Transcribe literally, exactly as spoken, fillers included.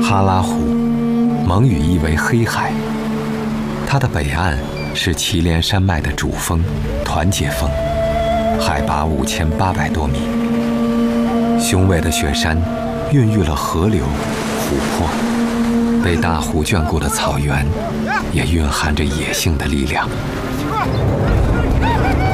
哈拉湖，蒙语意为黑海。它的北岸是祁连山脉的主峰团结峰，海拔五千八百多米。雄伟的雪山孕育了河流、湖泊，被大湖眷顾的草原也蕴含着野性的力量。